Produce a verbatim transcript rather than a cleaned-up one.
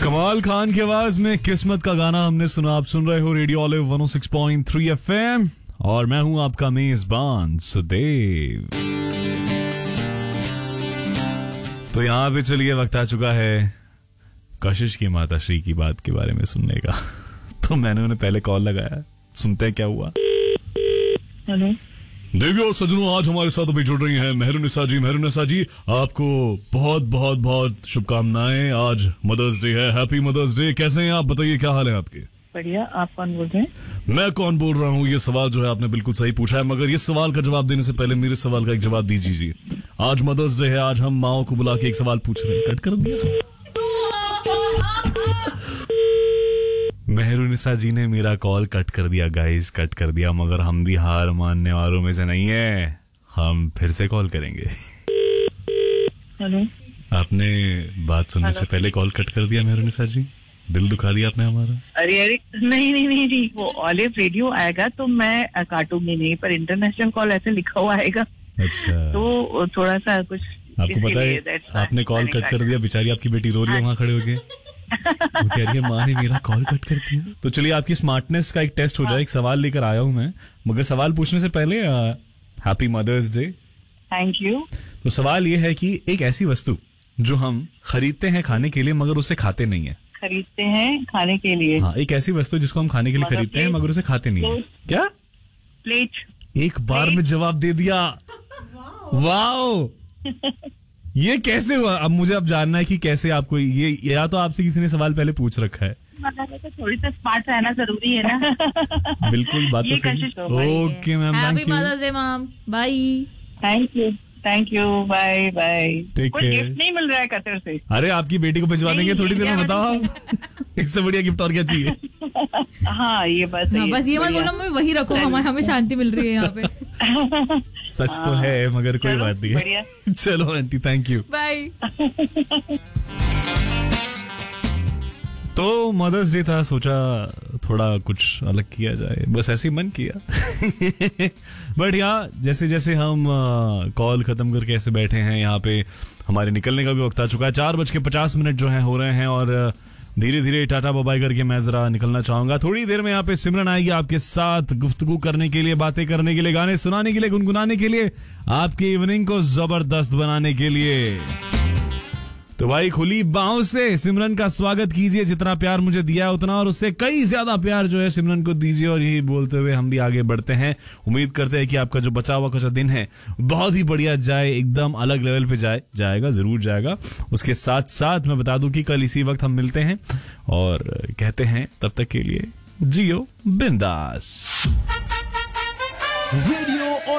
कमाल खान की आवाज में किस्मत का गाना हमने सुना। आप सुन रहे हो रेडियो ऑलिव वन ओ सिक्स पॉइंट थ्री एफएम और मैं हूं आपका मेजबान सुदेव। तो यहाँ पे चलिए वक्त आ चुका है कशिश की माता श्री की बात के बारे में सुनने का। तो मैंने उन्हें पहले कॉल लगाया, सुनते हैं क्या हुआ। हेलो देखियो सजनों, आज हमारे साथ अभी जुड़ रही हैं मेहरुनिसा जी। मेहरुनिसा जी, आपको बहुत बहुत बहुत शुभकामनाएं। आज मदर्स डे है, हैप्पी मदर्स डे। कैसे हैं आप, बताइए क्या हाल है आपके? बढ़िया। आप कौन बोल रहे हैं? मैं कौन बोल रहा हूँ, ये सवाल जो है आपने बिल्कुल सही पूछा है, मगर इस सवाल का जवाब देने से पहले मेरे सवाल का एक जवाब दीजिए। आज मदर्स डे है, आज हम माओ को बुला के एक सवाल पूछ रहे हैं। कट कर दिया। मेहरुनिसा जी ने मेरा कॉल कट कर दिया गाइस, कट कर दिया, मगर हम भी हार मानने वालों में से नहीं है। हम फिर से कॉल करेंगे। हेलो, आपने बात सुनने से पहले कॉल कट कर दिया मेहरुनिसा जी, दिल दुखा दिया आपने हमारा। अरे अरे नहीं नहीं नहीं नहीं वो ऑलिव रेडियो आएगा तो मैं काटूंगी नहीं, पर इंटरनेशनल कॉल ऐसे लिखा हुआ आएगा। अच्छा, तो थोड़ा सा कुछ आपको पता है आपने कॉल कट कर दिया, बेचारी आपकी बेटी रो रही है वहाँ खड़े होके। वो कह रही है माँ ने मेरा कॉल कट कर दिया। तो चलिए आपकी स्मार्टनेस का एक टेस्ट हो जाए। एक सवाल लेकर आया हूँ मैं, मगर सवाल पूछने से पहले happy mother's day. Thank you. तो सवाल ये है कि एक ऐसी वस्तु जो हम खरीदते हैं खाने के लिए मगर उसे खाते नहीं है। खरीदते हैं खाने के लिए? हाँ, एक ऐसी वस्तु जिसको हम खाने के लिए खरीदते हैं मगर उसे खाते नहीं है। क्या? प्लेट। एक बार में जवाब दे दिया। वाओ, ये कैसे हुआ? अब मुझे अब जानना है कि कैसे आपको ये, या तो आपसे किसी ने सवाल पहले पूछ रखा है। तो थोड़ी सा स्मार्ट रहना जरूरी है ना। बिल्कुल, बात तो सही। Okay ma'am, thank you. Mother's day ma'am, bye. Thank you thank you, bye bye. Take कोई केयर। गिफ्ट नहीं मिल रहा है कतर से? अरे आपकी बेटी को भिजवा देंगे थोड़ी देर में, बताओ आप। इससे बढ़िया गिफ्ट और क्या चाहिए? हाँ ये बस हाँ, बस ये मत बोलना मैं वही रखो, हमें हमें शांति मिल रही है यहाँ पे। सच तो है, मगर कोई बात नहीं है। चलो आंटी, थैंक यू, बाय। तो मदर्स डे था, सोचा थोड़ा कुछ अलग किया जाए, बस ऐसे ही मन किया। बट यार जैसे जैसे हम कॉल खत्म करके ऐसे बैठे हैं यहाँ पे, हमारे निकलने का भी वक्त आ चुका है। चार बज के पचास मिनट जो है हो रहे हैं और धीरे धीरे टाटा बाय करके मैं जरा निकलना चाहूंगा। थोड़ी देर में यहाँ पे सिमरन आएगी आपके साथ गुफ्तगू करने के लिए, बातें करने के लिए, गाने सुनाने के लिए, गुनगुनाने के लिए, आपकी इवनिंग को जबरदस्त बनाने के लिए। तो भाई खुली बाहों से सिमरन का स्वागत कीजिए। जितना प्यार मुझे दिया है उतना और उससे कई ज्यादा प्यार जो है सिमरन को दीजिए। और यही बोलते हुए हम भी आगे बढ़ते हैं। उम्मीद करते हैं कि आपका जो बचा हुआ कुछ दिन है बहुत ही बढ़िया जाए, एकदम अलग लेवल पे जाए। जाएगा, जरूर जाएगा। उसके साथ साथ मैं बता दूं कि कल इसी वक्त हम मिलते हैं और कहते हैं तब तक के लिए जियो बिंदास। रेडियो